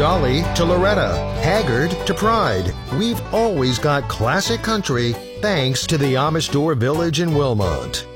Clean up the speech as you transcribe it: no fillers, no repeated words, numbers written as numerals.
Dolly to Loretta, Haggard to Pride. We've always got classic country thanks to the Amish Door Village in Wilmot.